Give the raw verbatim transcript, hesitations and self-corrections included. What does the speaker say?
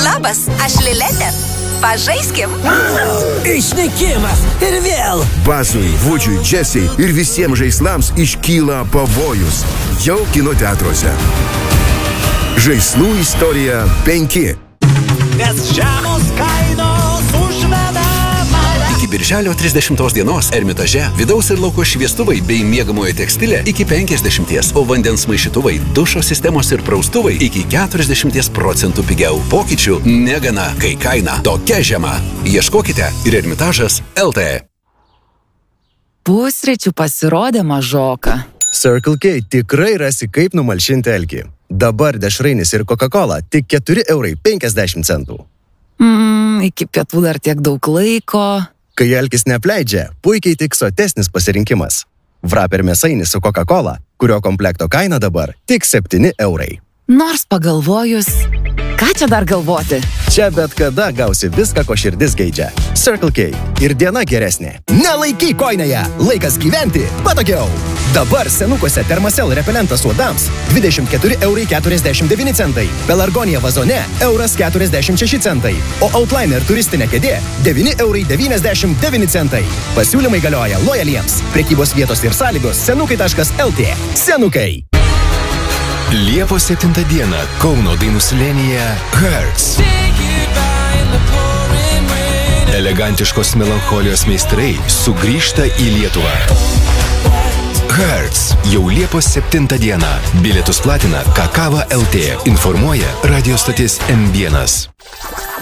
Labas, aš Liletė. Pažaiskim. Išnykimas ir vėl. Basui, Vudžiui, Džesiai ir visiems žaislams iškyla pavojus. Jau kino teatruose. Žaislų istorija penki. Nes žemos kainos užveda mane. Iki birželio trisdešimtos dienos Ermitaže vidaus ir lauko šviestuvai bei miegamojo tekstilė iki penkiasdešimties, o vandens maišytuvai, dušo sistemos ir praustuvai iki keturiasdešimties procentų pigiau. Pokyčių negana, kai kaina tokia žema. Ieškokite ir Ermitažas L T. Pusryčių pasirodė mažoka. Circle K tikrai rasi, kaip numalšinti alkį. Dabar dešrainis ir Coca-Cola tik keturi eurai penkiasdešimt centų. Mm, iki pietų dar tiek daug laiko. Kai alkis neapleidžia, puikiai tik sotesnis pasirinkimas. Wrapper mėsainis su Coca-Cola, kurio komplekto kaina dabar tik septyni eurai. Nors pagalvojus, ką čia dar galvoti? Čia bet kada gausi viską, ko širdis geidžia. Circle K. Ir diena geresnė. Nelaikyk koinėje. Laikas gyventi patogiau. Dabar senukuose Thermacell repelentas uodams dvidešimt keturi eurai keturiasdešimt devyni centai. Pelargonija vazone euras keturiasdešimt šeši centai. O Outliner turistinė kėdė devyni eurai devyniasdešimt devyni centai. Pasiūlymai galioja lojaliems. Prekybos vietos ir sąlygos senukai taškas L T. Senukai. Liepos septintą dieną Kauno dainų slėnyje Hertz. Elegantiškos melancholijos meistrai sugrįžta į Lietuvą. Hertz jau Liepos septintą dieną. Bilietus platina Kakava L T. Informuoja radio stotis M vienas.